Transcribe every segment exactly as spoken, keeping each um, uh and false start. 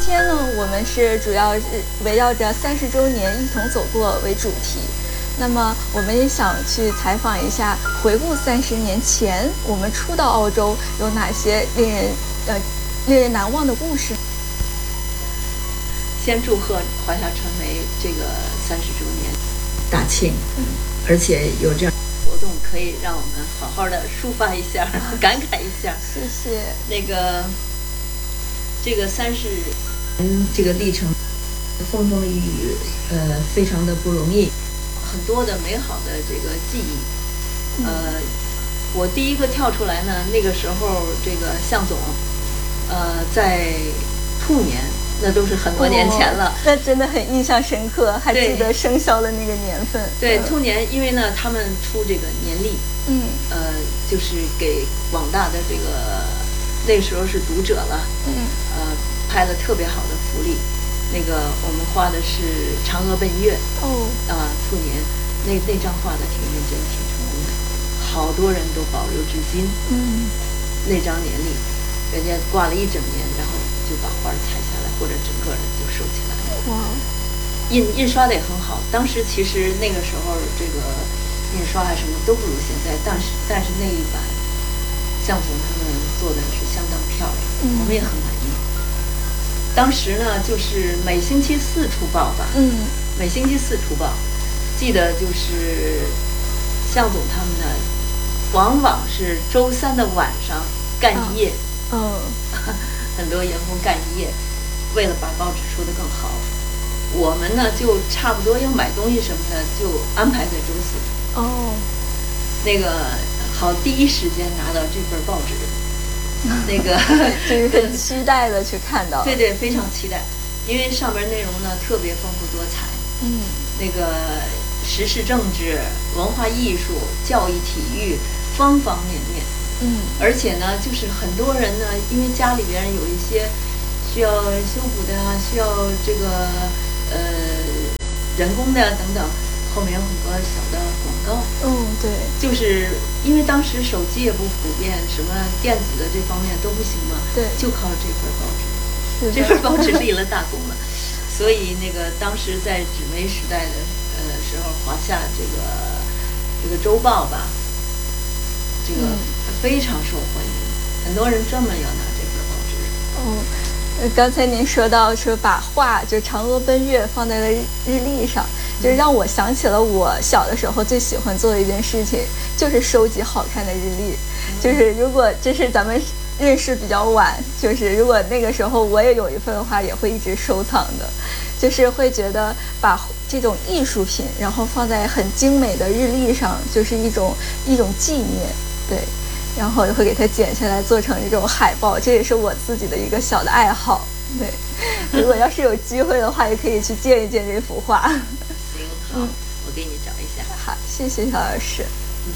天呢，我们是主要是围绕着三十周年一同走过为主题。那么，我们也想去采访一下，回顾三十年前我们初到澳洲有哪些令人呃令人难忘的故事。 先祝贺华夏传媒这个三十周年大庆，嗯，而且有这样活动可以让我们好好的抒发一下，感慨一下。 谢谢。 那个这个三十嗯这个历程风风雨雨，呃，非常的不容易，很多的美好的这个记忆。呃，我第一个跳出来呢，那个时候这个向总，呃，在兔年。那都是很多年前了， 哦、那真的很印象深刻，还记得生肖的那个年份。 对，兔年，因为呢，他们出这个年历， 嗯， 呃，就是给广大的这个那时候是读者了， 嗯， 呃，派了特别好的福利。那个我们画的是嫦娥奔月， 哦， 啊、呃，兔年那那张画的挺认真，挺成功的，好多人都保留至今。 嗯， 那张年历，人家挂了一整年，然后就把画裁下来。或者整个的就收起来了。 哇， 印印刷的也很好。当时其实那个时候这个印刷啊什么都不如现在，但是但是那一版向总他们做的是相当漂亮， 嗯、 我们也很满意。当时呢，就是每星期四出报吧， 嗯， 每星期四出报，记得就是向总他们呢，往往是周三的晚上干一夜， 嗯、哦， 很多员工干一夜。为了把报纸出得更好，我们呢就差不多要买东西什么的，就安排在周四。 哦， 那个好，第一时间拿到这份报纸，那个就是很期待的去看到。 对对，非常期待，因为上边内容呢特别丰富多彩。 嗯， 那个时事政治、文化艺术、教育体育，方方面面。 嗯， 而且呢，就是很多人呢，因为家里边有一些。需要修补的啊，需要这个呃人工的等等，后面有很多小的广告。 嗯，对， 就是因为当时手机也不普遍，什么电子的这方面都不行嘛， 对， 就靠这份报纸，这份报纸立了大功了。所以那个当时在纸媒时代的呃时候，华夏这个这个周报吧，这个非常受欢迎，嗯、很多人专门要拿这份报纸。 哦。刚才您说到说把画就嫦娥奔月放在了日日历上，就让我想起了我小的时候最喜欢做的一件事情，就是收集好看的日历。就是如果这是咱们认识比较晚，就是如果那个时候我也有一份的话，也会一直收藏的。就是会觉得把这种艺术品，然后放在很精美的日历上，就是一种一种纪念，对。然后会给它剪下来做成这种海报，这也是我自己的一个小的爱好。对，如果要是有机会的话，也可以去见一见这幅画。 行，好，嗯、我给你找一下。 好，谢谢小老师。 嗯。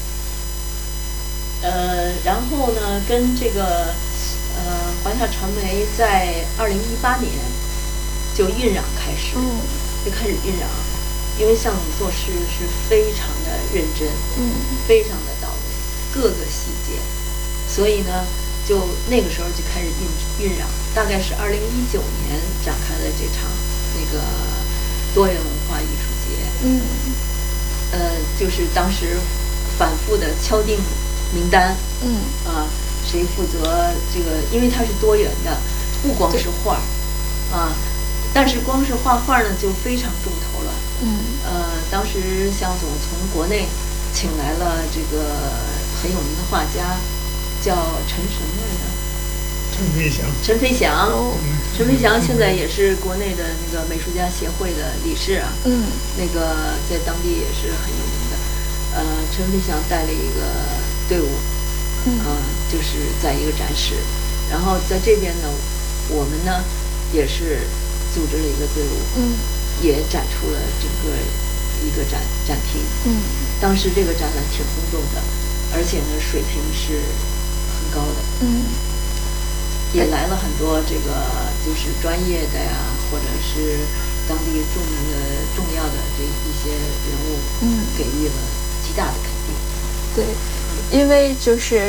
呃，然后呢，跟这个呃华夏传媒在二零一八年就酝酿开始， 嗯， 就开始酝酿，因为向总做事是非常的认真， 嗯， 非常的到位。各个细节，所以呢，就那个时候就开始酝酝酿，大概是二零一九年展开的这场那个多元文化艺术节。 嗯， 呃，就是当时反复的敲定名单。 嗯， 啊，谁负责这个？因为它是多元的，不光是画，啊，但是光是画画呢就非常重头了。 嗯， 呃，当时向总从国内请来了这个。很有名的画家，叫陈什么来着？ 陈飞翔。 陈飞翔， 哦、 陈飞翔现在也是国内的那个美术家协会的理事啊。 嗯， 那个在当地也是很有名的。呃，陈飞翔带了一个队伍， 嗯、 呃，就是在一个展示。然后在这边呢，我们呢也是组织了一个队伍， 嗯， 也展出了整个一个展展厅。 嗯， 当时这个展览挺轰动的。而且呢，水平是很高的， 嗯， 也来了很多这个就是专业的呀，或者是当地著名的、重要的这一些人物， 嗯， 给予了极大的肯定。 对，因为就是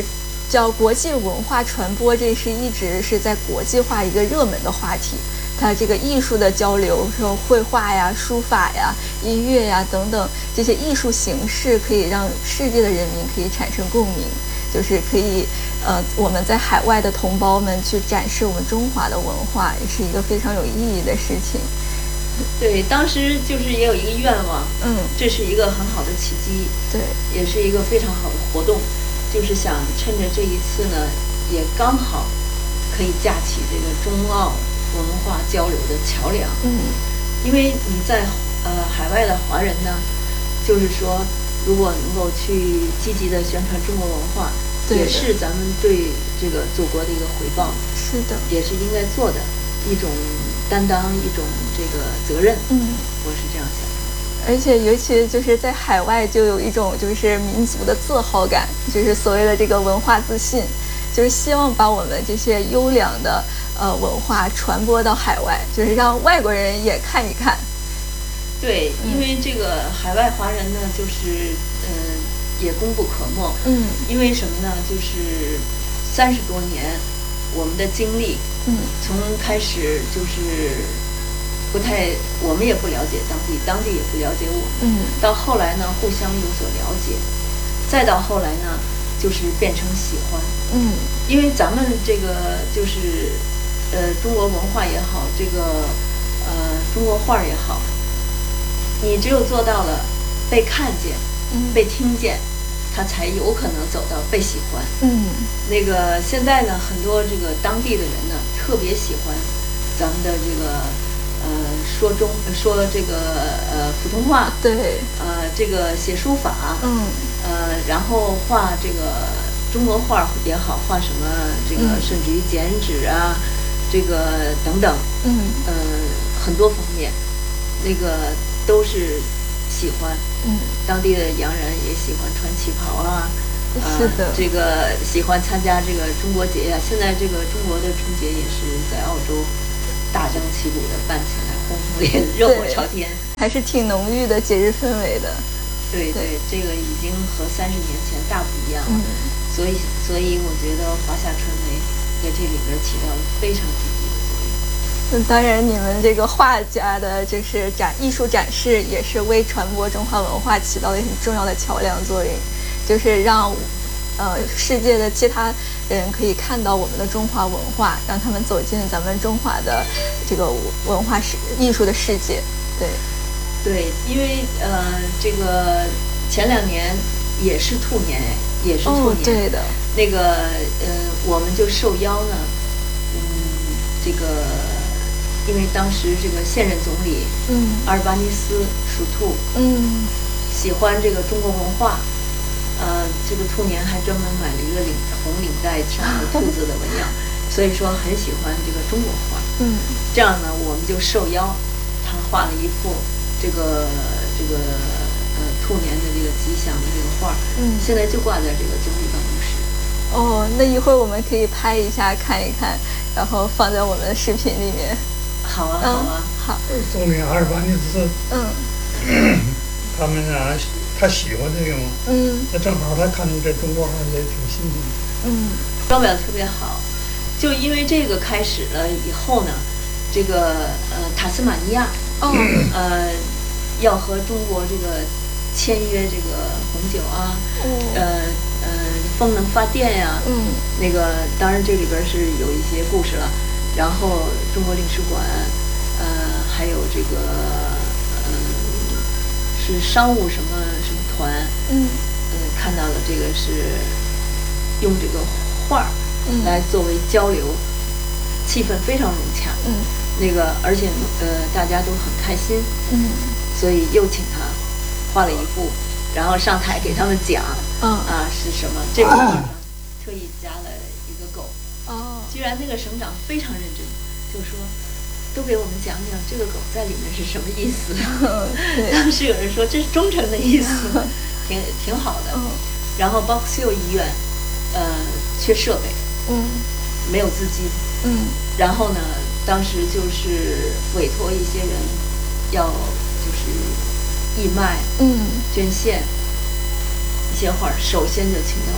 叫国际文化传播，这是一直是在国际化一个热门的话题。它这个艺术的交流，说绘画呀、书法呀、音乐呀等等这些艺术形式，可以让世界的人民可以产生共鸣，就是可以呃我们在海外的同胞们去展示我们中华的文化，也是一个非常有意义的事情。 对，当时就是也有一个愿望， 嗯， 这是一个很好的契机， 对， 也是一个非常好的活动，就是想趁着这一次呢，也刚好可以架起这个中澳文化交流的桥梁。 嗯， 因为你在呃海外的华人呢，就是说，如果能够去积极的宣传中国文化，也是咱们对这个祖国的一个回报。 是的， 也是应该做的一种担当，一种这个责任。 嗯， 我是这样想的。 而且尤其就是在海外，就有一种就是民族的自豪感，就是所谓的这个文化自信，就是希望把我们这些优良的呃文化传播到海外，就是让外国人也看一看。 对，因为这个海外华人呢，就是呃也功不可没。 嗯， 因为什么呢？就是三十多年我们的经历， 嗯， 从开始就是不太，我们也不了解当地，当地也不了解我们。 嗯， 到后来呢，互相有所了解，再到后来呢，就是变成喜欢。 嗯， 因为咱们这个就是呃中国文化也好，这个呃中国画也好，你只有做到了被看见、 嗯， 被听见，他才有可能走到被喜欢。 嗯， 那个现在呢，很多这个当地的人呢，特别喜欢咱们的这个呃说中说这个呃普通话， 对， 呃这个写书法， 嗯， 呃然后画这个中国画也好，画什么这个、 嗯、 甚至于剪纸啊，这个等等， 嗯， 呃很多方面，那个都是喜欢。 嗯， 当地的洋人也喜欢穿旗袍啊， 是的、 呃，这个喜欢参加这个中国节呀、啊。现在这个中国的春节也是在澳洲大张旗鼓的办起来，轰轰烈烈，热火朝天， 还是挺浓郁的节日氛围的。 对 对, 对，这个已经和三十年前大不一样了。 嗯， 所以所以我觉得华夏传媒在这里边起到了非常积极的作用。 嗯，当然，你们这个画家的就是展艺术展示，也是为传播中华文化起到了很重要的桥梁作用，就是让呃世界的其他人可以看到我们的中华文化，让他们走进咱们中华的这个文化世艺术的世界。对， 对，因为呃这个前两年也是兔年，也是兔年， 哦、对的， 那个呃我们就受邀呢，嗯，这个。因为当时这个现任总理， 嗯， 阿尔巴尼斯属兔， 嗯， 喜欢这个中国文化，呃，这个兔年还专门买了一个领红领带上有兔子的纹样，所以说很喜欢这个中国画。 嗯， 这样呢，我们就受邀，他画了一幅这个这个呃兔年的这个吉祥的这个画， 嗯， 现在就挂在这个总理办公室。 哦，那一会儿我们可以拍一下看一看，然后放在我们的视频里面。 好啊，好啊， 好。 总理阿尔巴尼斯， 嗯， 他们啊，他喜欢这个嘛， 嗯， 那正好他看见这中国画也挺新鲜， 嗯， 装裱特别好。就因为这个开始了以后呢，这个呃塔斯马尼亚， 哦， 呃，要和中国这个签约这个红酒啊， 哦， 呃呃风能发电呀、啊， 嗯， 那个当然这里边是有一些故事了。然后中国领事馆，呃，还有这个，呃，是商务什么什么团， 嗯， 呃，看到了这个是用这个画嗯来作为交流，嗯、气氛非常融洽， 嗯， 那个而且呃大家都很开心， 嗯， 所以又请他画了一幅，然后上台给他们讲， 嗯、 啊是什么？这幅画上特意加了一个狗。 哦， 居然那个省长非常认真，就说都给我们讲讲这个狗在里面是什么意思。当时有人说这是忠诚的意思，挺挺好的。 嗯、 然后包括所有医院，呃，缺设备， 嗯， 没有资金， 嗯， 然后呢，当时就是委托一些人要就是义卖， 嗯， 捐献一些画，首先就请到我们的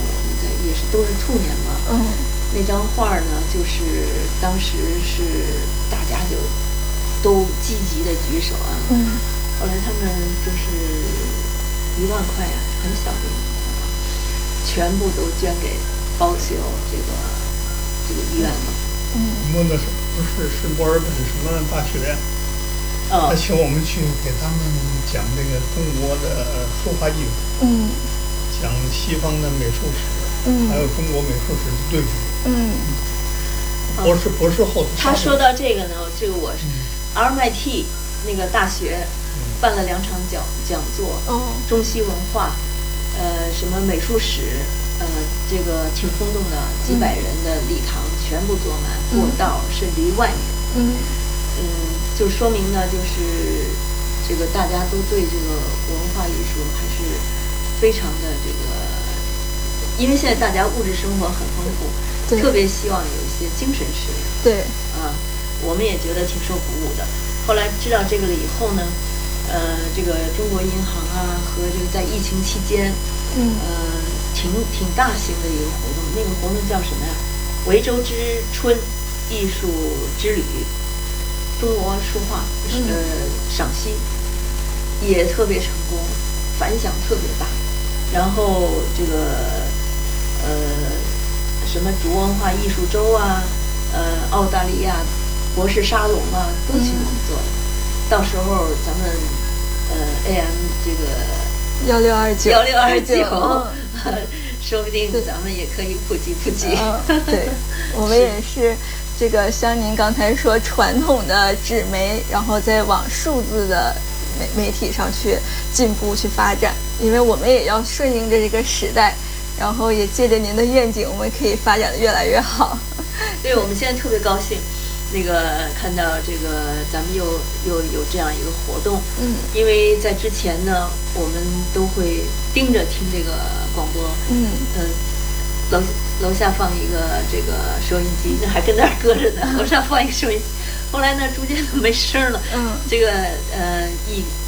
也是都是兔年嘛。 嗯那张画呢，就是当时是大家就都积极的举手啊。 嗯后来他们就是一万块呀、很小的一个画，全部都捐给包修这个这个医院了。 嗯我那是不是是墨尔本什么大学？ 哦他请我们去给他们讲这个中国的书画艺术， 嗯讲西方的美术史， 嗯还有中国美术史的对比。 嗯博士博士后， 他说到这个呢，这个我是嗯 R M I T 那个大学办了两场讲讲座， 哦中西文化，呃，什么美术史，呃，这个挺轰动的，几百人的礼堂全部坐满， 嗯过道甚至于外面， 嗯嗯，就说明呢，就是这个大家都对这个文化艺术还是非常的这个，因为现在大家物质生活很丰富， 对特别希望有一些精神食粮。 对啊，我们也觉得挺受鼓舞的。后来知道这个了以后呢，呃，这个中国银行啊和这个在疫情期间， 嗯呃，挺挺大型的一个活动。那个活动叫什么呀？维州之春艺术之旅，中国书画嗯呃赏析也特别成功，反响特别大。然后这个呃什么竹文化艺术周啊，呃澳大利亚博士沙龙啊，都请我们做的。到时候咱们呃 A M 这个幺六二九幺六二九嗯， 说不定咱们也可以普及普及。 嗯，对，我们也是这个像您刚才说传统的纸媒，然后再往数字的媒媒体上去进步去发展，因为我们也要顺应着这个时代，然后也借着您的愿景，我们可以发展的越来越好。 对，我们现在特别高兴，那个看到这个咱们又又有这样一个活动， 嗯因为在之前呢，我们都会盯着听这个广播， 嗯嗯，楼楼下放一个这个收音机，那还跟那儿搁着呢，楼上放一个收音机，后来呢，逐渐都没声了， 嗯这个呃，一